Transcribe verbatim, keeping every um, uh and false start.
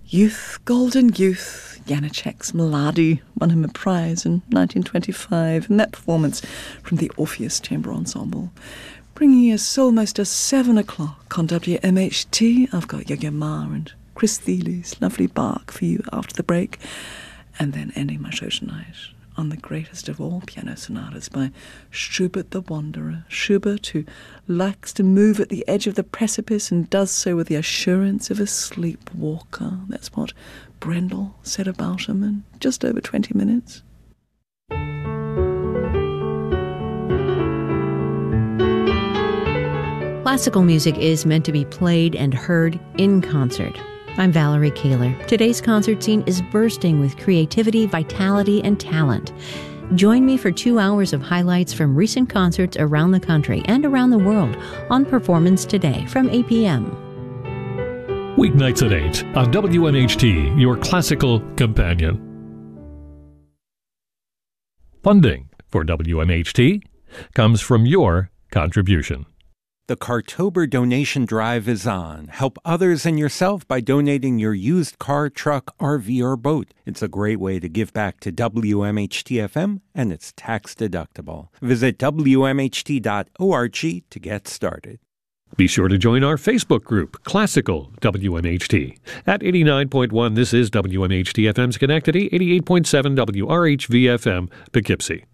Youth, Golden Youth, Janacek's Mladi won him a prize in nineteen twenty-five in that performance from the Orpheus Chamber Ensemble. Bringing us almost to seven o'clock on W M H T. I've got Yo-Yo Ma and Chris Thiele's lovely bark for you after the break. And then ending my show tonight on the greatest of all piano sonatas by Schubert the Wanderer. Schubert, who likes to move at the edge of the precipice and does so with the assurance of a sleepwalker. That's what Brendel said about him in just over twenty minutes. Classical music is meant to be played and heard in concert. I'm Valerie Kaler. Today's concert scene is bursting with creativity, vitality, and talent. Join me for two hours of highlights from recent concerts around the country and around the world on Performance Today from eight p.m. Weeknights at eight on W M H T, your classical companion. Funding for W M H T comes from your contribution. The Cartober donation drive is on. Help others and yourself by donating your used car, truck, R V, or boat. It's a great way to give back to W M H T F M, and it's tax deductible. Visit W M H T dot org to get started. Be sure to join our Facebook group, Classical W M H T. At eighty-nine point one, this is W M H T F M Schenectady, eighty-eight point seven W R H V F M Poughkeepsie.